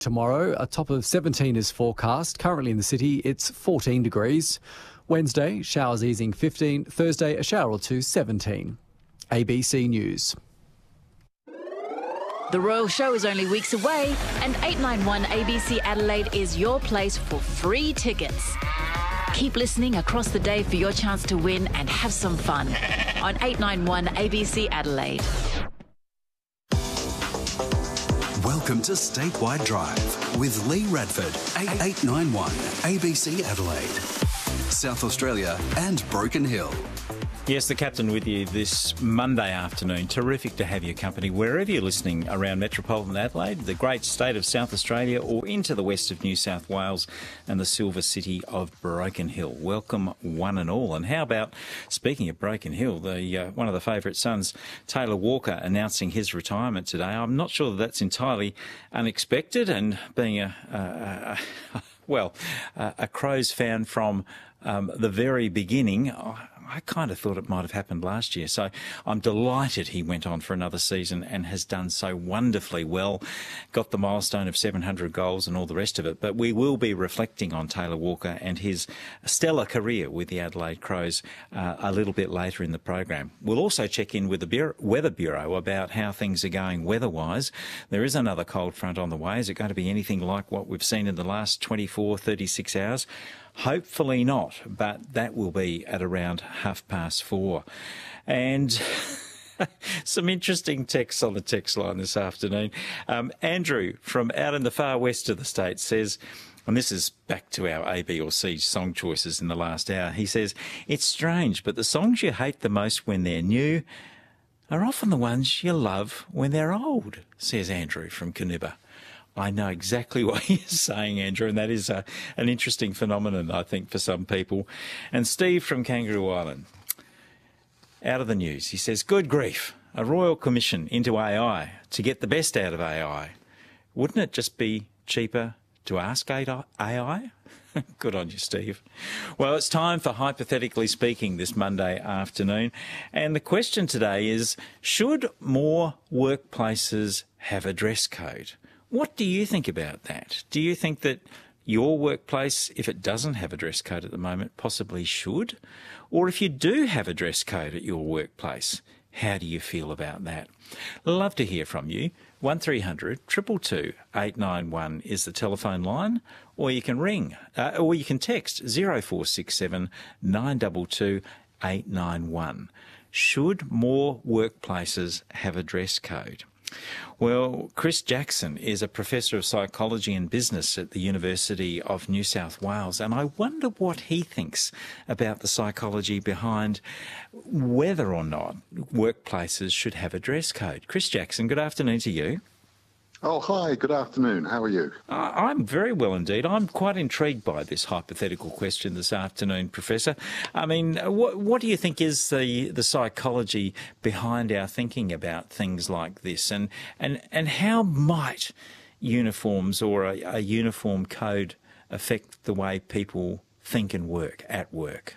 Tomorrow, a top of 17 is forecast. Currently in the city, it's 14 degrees. Wednesday, showers easing 15. Thursday, a shower or two, 17. ABC News. The Royal Show is only weeks away, and 891 ABC Adelaide is your place for free tickets. Keep listening across the day for your chance to win and have some fun on 891 ABC Adelaide. Welcome to Statewide Drive with Lee Radford, 891 ABC Adelaide, South Australia and Broken Hill. Yes, the Captain with you this Monday afternoon. Terrific to have your company wherever you're listening around metropolitan Adelaide, the great state of South Australia, or into the west of New South Wales and the silver city of Broken Hill. Welcome one and all. And how about, speaking of Broken Hill, one of the favourite sons, Taylor Walker, announcing his retirement today. I'm not sure that that's entirely unexpected, and being a Crows fan from the very beginning, I kind of thought it might have happened last year. So I'm delighted he went on for another season and has done so wonderfully well, got the milestone of 700 goals and all the rest of it. But we will be reflecting on Taylor Walker and his stellar career with the Adelaide Crows a little bit later in the program. We'll also check in with the Weather Bureau about how things are going weather-wise. There is another cold front on the way. Is it going to be anything like what we've seen in the last 24, 36 hours? Hopefully not, but that will be at around 4:30. And some interesting texts on the text line this afternoon. Andrew from out in the far west of the state says, and this is back to our A, B or C song choices in the last hour, he says, it's strange, but the songs you hate the most when they're new are often the ones you love when they're old, says Andrew from Canibba. I know exactly what you're saying, Andrew, and that is an interesting phenomenon, I think, for some people. And Steve from Kangaroo Island, out of the news, he says, good grief, a royal commission into AI to get the best out of AI. Wouldn't it just be cheaper to ask AI? Good on you, Steve. Well, it's time for Hypothetically Speaking this Monday afternoon. And the question today is, should more workplaces have a dress code? What do you think about that? Do you think that your workplace, if it doesn't have a dress code at the moment, possibly should? Or if you do have a dress code at your workplace, how do you feel about that? Love to hear from you. 1300 222 891 is the telephone line, or you can ring, or you can text 0467 922 891. Should more workplaces have a dress code? Well, Chris Jackson is a professor of psychology and business at the University of New South Wales, and I wonder what he thinks about the psychology behind whether or not workplaces should have a dress code. Chris Jackson, good afternoon to you. Oh, hi, good afternoon. How are you? I'm very well indeed. I'm quite intrigued by this hypothetical question this afternoon, Professor. I mean, what do you think is the psychology behind our thinking about things like this? And how might uniforms or a uniform code affect the way people think and work at work?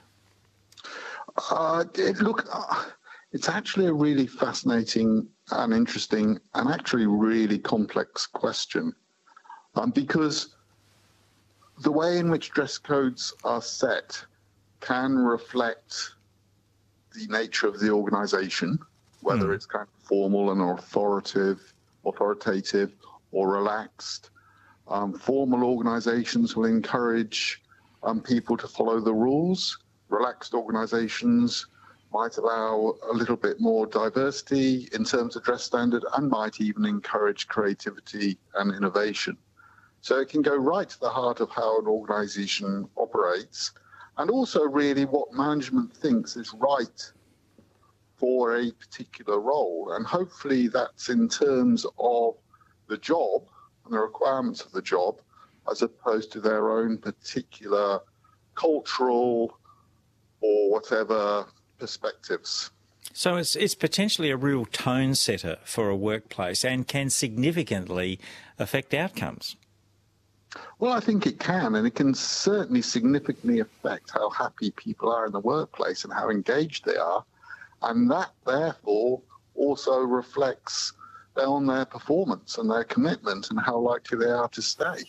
It's actually a really fascinating and interesting and actually really complex question, because the way in which dress codes are set can reflect the nature of the organisation, whether it's kind of formal and authoritative or relaxed. Formal organisations will encourage people to follow the rules. Relaxed organisations might allow a little bit more diversity in terms of dress standard and might even encourage creativity and innovation. So it can go right to the heart of how an organisation operates, and also really what management thinks is right for a particular role. And hopefully that's in terms of the job and the requirements of the job, as opposed to their own particular cultural or whatever perspectives. So it's potentially a real tone setter for a workplace and can significantly affect outcomes. Well, I think it can, and it can certainly significantly affect how happy people are in the workplace and how engaged they are. And that, therefore, also reflects on their performance and their commitment and how likely they are to stay.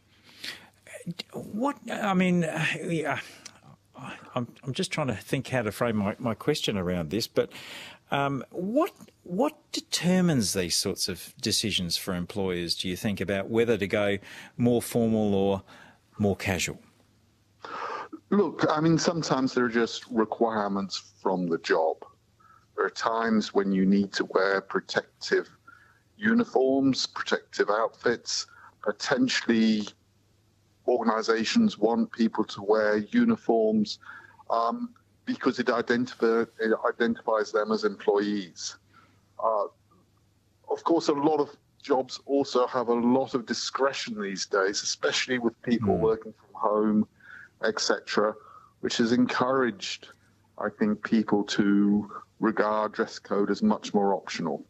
I'm just trying to think how to frame my question around this, but what determines these sorts of decisions for employers, do you think, about whether to go more formal or more casual? Look, I mean, sometimes there are just requirements from the job. There are times when you need to wear protective uniforms, protective outfits. Potentially, organisations want people to wear uniforms because it identifies them as employees. Of course, a lot of jobs also have a lot of discretion these days, especially with people working from home, etc., which has encouraged, I think, people to regard dress code as much more optional.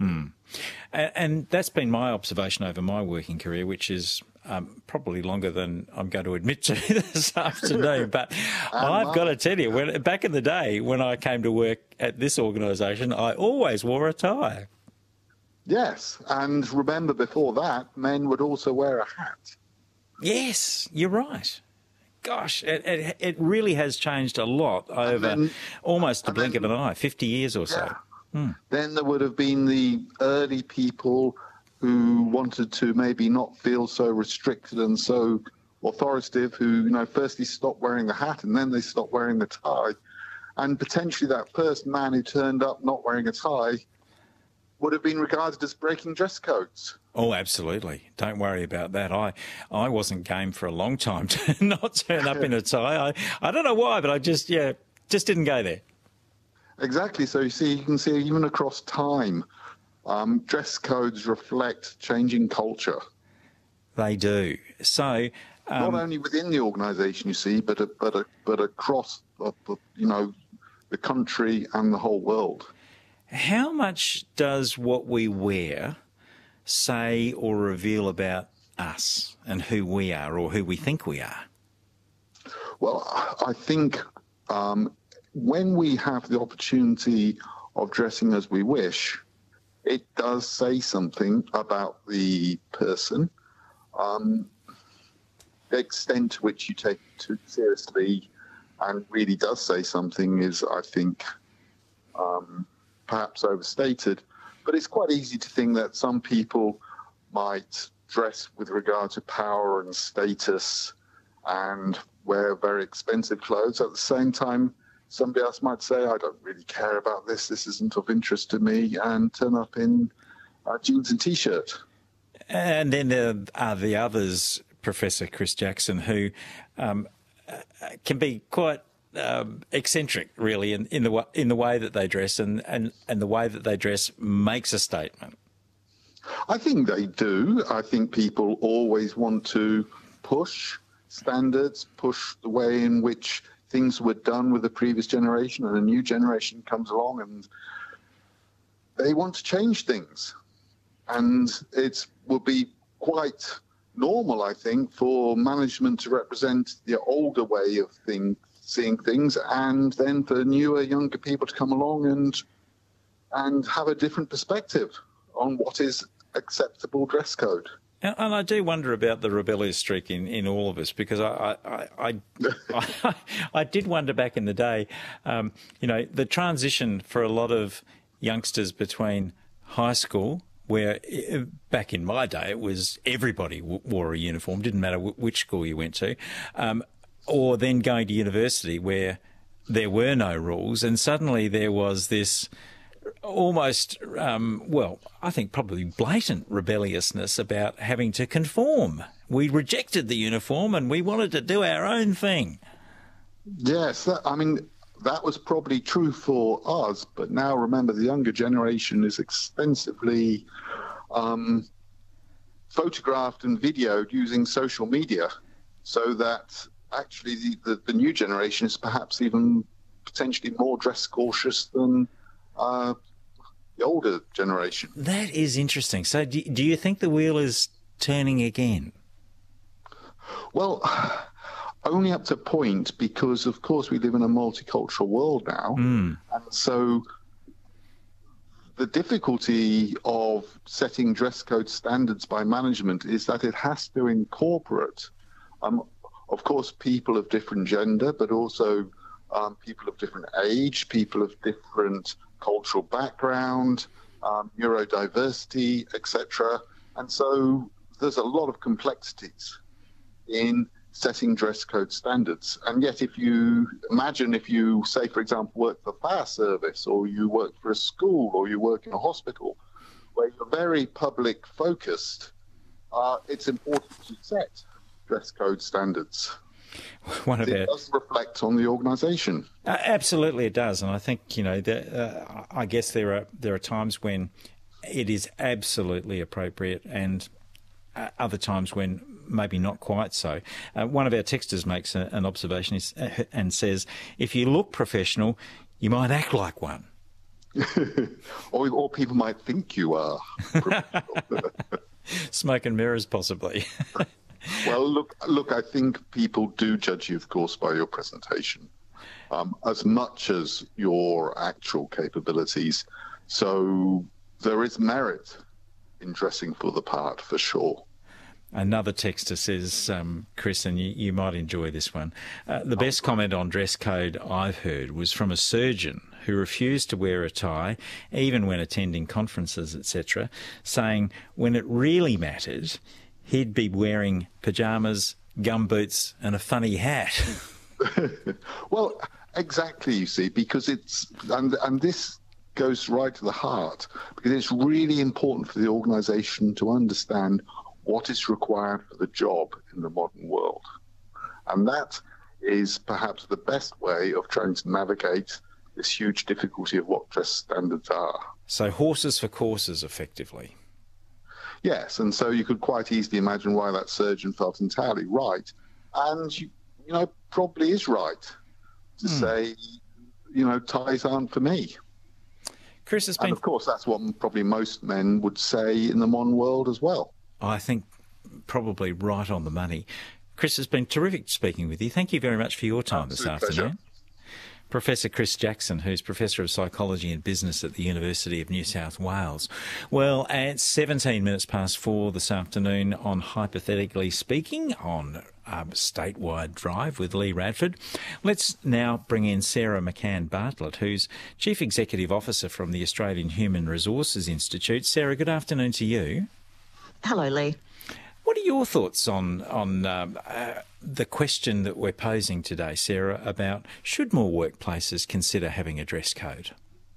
And that's been my observation over my working career, which is probably longer than I'm going to admit to this afternoon. But I've got to tell you, back in the day when I came to work at this organisation, I always wore a tie. Yes, and remember before that, men would also wear a hat. Yes, you're right. Gosh, it really has changed a lot over almost a blink of an eye, 50 years or so. Then there would have been the early people who wanted to maybe not feel so restricted and so authoritative, who, firstly stopped wearing the hat and then they stopped wearing the tie. And potentially that first man who turned up not wearing a tie would have been regarded as breaking dress codes. Oh, absolutely. Don't worry about that. I wasn't game for a long time to not turn up in a tie. I don't know why, but I just didn't go there. Exactly. So you can see even across time, dress codes reflect changing culture. They do. So not only within the organisation, you see, but across the country and the whole world. How much does what we wear say or reveal about us and who we are or who we think we are? Well, I think when we have the opportunity of dressing as we wish, it does say something about the person. The extent to which you take it too seriously and really does say something is, I think, perhaps overstated. But it's quite easy to think that some people might dress with regard to power and status and wear very expensive clothes. At the same time, somebody else might say, I don't really care about this isn't of interest to me, and turn up in jeans and T-shirt. And then there are the others, Professor Chris Jackson, who can be quite eccentric, really, in the way that they dress, and the way that they dress makes a statement. I think they do. I think people always want to push standards, push the way in which things were done with the previous generation, and a new generation comes along and they want to change things. And it will be quite normal, I think, for management to represent the older way of seeing things, and then for newer, younger people to come along and have a different perspective on what is acceptable dress code. And I do wonder about the rebellious streak in all of us, because I did wonder back in the day, the transition for a lot of youngsters between high school, where back in my day it was everybody wore a uniform, didn't matter which school you went to, or then going to university where there were no rules, and suddenly there was this almost, I think probably blatant rebelliousness about having to conform. We rejected the uniform and we wanted to do our own thing. Yes, that was probably true for us, but now remember the younger generation is extensively photographed and videoed using social media, so that actually the new generation is perhaps even potentially more dress cautious than the older generation. That is interesting. So do you think the wheel is turning again? Well, only up to a point, because of course we live in a multicultural world now, and so the difficulty of setting dress code standards by management is that it has to incorporate, of course, people of different gender, but also people of different age, people of different cultural background, neurodiversity, etc. And so there's a lot of complexities in setting dress code standards. And yet if you say, for example, work for the fire service, or you work for a school, or you work in a hospital, where you're very public focused, it's important to set dress code standards. It does reflect on the organisation. Absolutely, it does, and I think I guess there are times when it is absolutely appropriate, and other times when maybe not quite so. One of our texters makes an observation and says, "If you look professional, you might act like one." or people might think you are professional. Smoke and mirrors, possibly. Well, look, I think people do judge you, of course, by your presentation, as much as your actual capabilities. So there is merit in dressing for the part, for sure. Another texter says, Chris, and you might enjoy this one, the best comment on dress code I've heard was from a surgeon who refused to wear a tie, even when attending conferences, etc., saying when it really mattered, he'd be wearing pyjamas, gumboots and a funny hat. Well, exactly, you see, because and this goes right to the heart, because it's really important for the organisation to understand what is required for the job in the modern world. And that is perhaps the best way of trying to navigate this huge difficulty of what dress standards are. So horses for courses, effectively. Yes, and so you could quite easily imagine why that surgeon felt entirely right, and you probably is right to say, ties aren't for me. Chris, and of course that's what probably most men would say in the modern world as well. I think probably right on the money. Chris, it's been terrific speaking with you. Thank you very much for your time this afternoon. Pleasure. Professor Chris Jackson, who's Professor of Psychology and Business at the University of New South Wales. Well, at 17 minutes past 4 this afternoon on Hypothetically Speaking on Statewide Drive with Lee Radford. Let's now bring in Sarah McCann Bartlett, who's Chief Executive Officer from the Australian Human Resources Institute. Sarah, good afternoon to you. Hello, Lee. What are your thoughts on the question that we're posing today, Sarah, about should more workplaces consider having a dress code?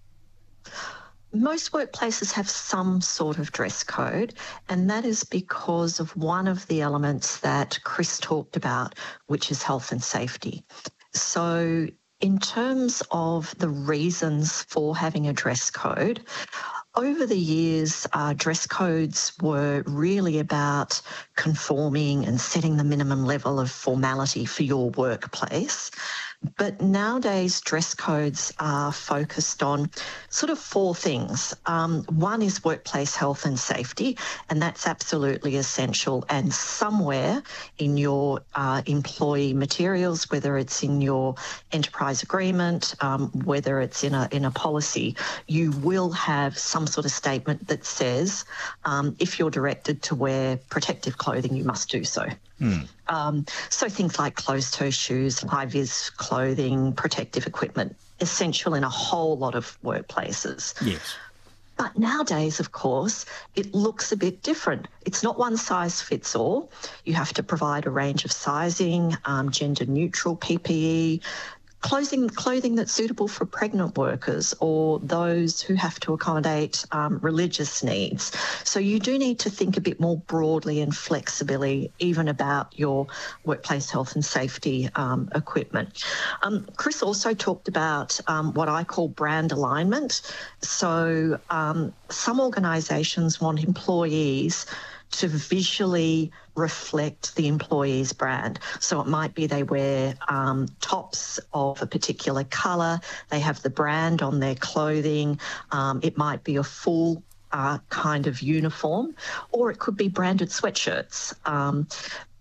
Most workplaces have some sort of dress code, and that is because of one of the elements that Chris talked about, which is health and safety. So in terms of the reasons for having a dress code, over the years, dress codes were really about conforming and setting the minimum level of formality for your workplace. But nowadays, dress codes are focused on sort of four things. One is workplace health and safety, and that's absolutely essential. And somewhere in your employee materials, whether it's in your enterprise agreement, whether it's in a policy, you will have some sort of statement that says if you're directed to wear protective clothing, you must do so. So things like closed-toe shoes, high-vis clothing, protective equipment, essential in a whole lot of workplaces. Yes. But nowadays, of course, it looks a bit different. It's not one size fits all. You have to provide a range of sizing, gender-neutral PPE, clothing that's suitable for pregnant workers or those who have to accommodate religious needs. So you do need to think a bit more broadly and flexibly even about your workplace health and safety equipment. Chris also talked about what I call brand alignment. So some organisations want employees to visually reflect the employee's brand. So it might be they wear tops of a particular colour, they have the brand on their clothing, it might be a full kind of uniform, or it could be branded sweatshirts.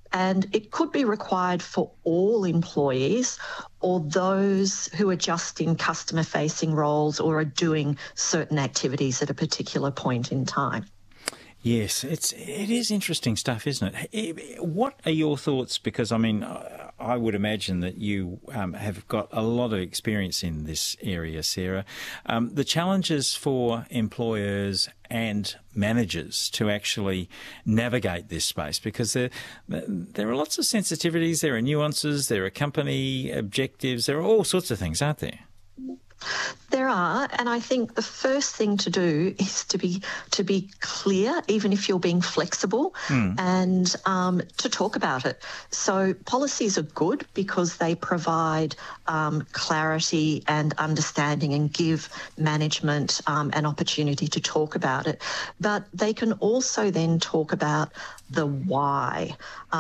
And it could be required for all employees or those who are just in customer-facing roles or are doing certain activities at a particular point in time. Yes, it is interesting stuff, isn't it? What are your thoughts? Because, I mean, I would imagine that you have got a lot of experience in this area, Sarah. The challenges for employers and managers to actually navigate this space, because there are lots of sensitivities, there are nuances, there are company objectives, there are all sorts of things, aren't there? There are, and I think the first thing to do is to be clear, even if you're being flexible, and to talk about it. So policies are good because they provide clarity and understanding and give management an opportunity to talk about it. But they can also then talk about the why.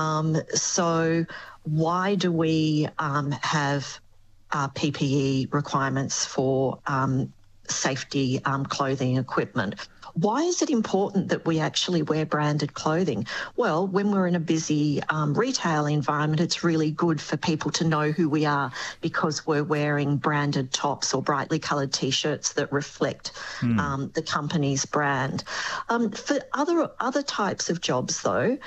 So why do we have PPE requirements for safety clothing equipment? Why is it important that we actually wear branded clothing? Well, when we're in a busy retail environment, it's really good for people to know who we are because we're wearing branded tops or brightly coloured T-shirts that reflect the company's brand. For other types of jobs, though,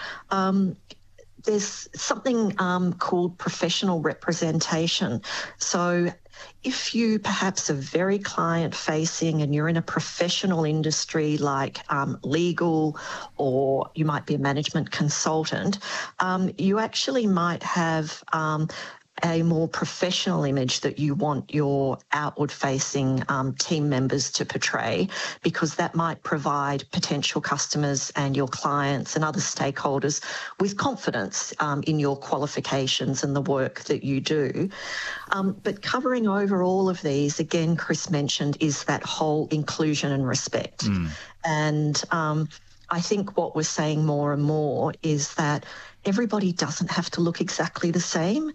there's something called professional representation. So if you perhaps are very client-facing and you're in a professional industry like legal, or you might be a management consultant, you actually might have a more professional image that you want your outward-facing team members to portray, because that might provide potential customers and your clients and other stakeholders with confidence in your qualifications and the work that you do. But covering over all of these, again, Chris mentioned, is that whole inclusion and respect. And I think what we're saying more and more is that everybody doesn't have to look exactly the same,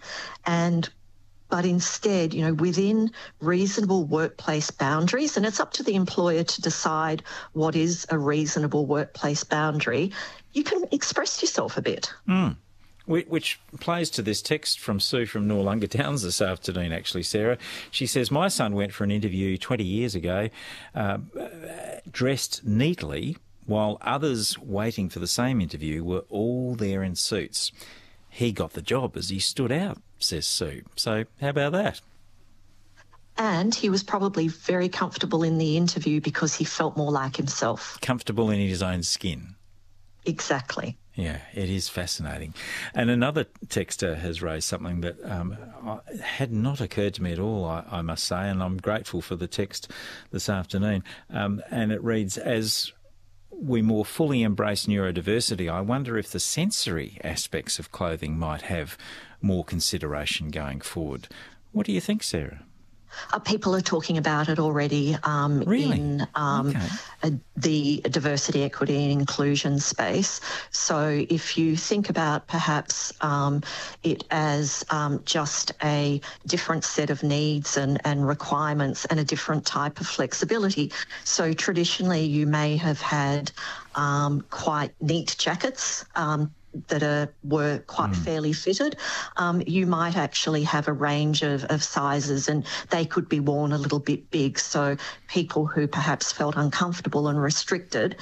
but instead, within reasonable workplace boundaries, and it's up to the employer to decide what is a reasonable workplace boundary, you can express yourself a bit. Which plays to this text from Sue from Noarlunga Downs this afternoon, actually, Sarah. She says, my son went for an interview 20 years ago, dressed neatly, while others waiting for the same interview were all there in suits. He got the job as he stood out, says Sue. So how about that? And he was probably very comfortable in the interview because he felt more like himself. Comfortable in his own skin. Exactly. Yeah, it is fascinating. And another texter has raised something that had not occurred to me at all, I must say, and I'm grateful for the text this afternoon. And it reads, as we more fully embrace neurodiversity, I wonder if the sensory aspects of clothing might have more consideration going forward. What do you think, Sarah? People are talking about it already in the diversity, equity and inclusion space. So if you think about perhaps it as just a different set of needs and requirements and a different type of flexibility. So traditionally you may have had quite neat jackets that were quite fairly fitted. You might actually have a range of sizes, and they could be worn a little bit big. So people who perhaps felt uncomfortable and restricted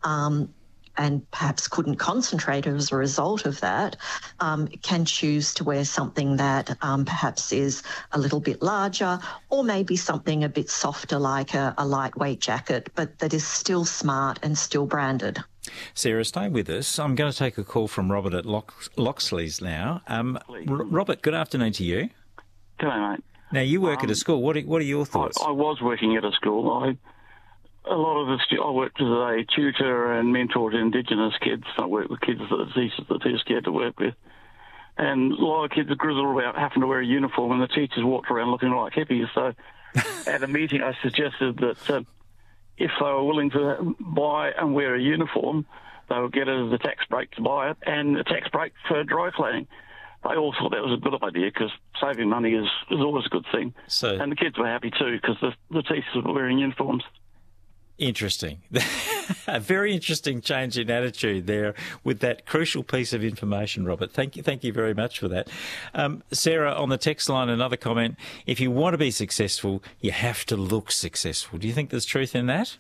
and perhaps couldn't concentrate as a result of that, can choose to wear something that perhaps is a little bit larger, or maybe something a bit softer like a lightweight jacket, but that is still smart and still branded. Sarah, stay with us. I'm going to take a call from Robert at Loxley's now. Robert, good afternoon to you. G'day, mate. Now, you work at a school. What are your thoughts? I was working at a school. I worked as a tutor and mentor to Indigenous kids. I worked with kids that are too scared to work with. And a lot of kids are grizzled about having to wear a uniform, and the teachers walked around looking like hippies. So at a meeting, I suggested that if they were willing to buy and wear a uniform, they would get it as a tax break to buy it and a tax break for dry cleaning. They all thought that was a good idea because saving money is always a good thing. And the kids were happy too because the teachers were wearing uniforms. Interesting. A very interesting change in attitude there with that crucial piece of information, Robert. Thank you very much for that. Sarah, on the text line, another comment. If you want to be successful, you have to look successful. Do you think there's truth in that?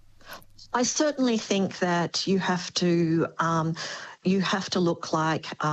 I certainly think that you have to look like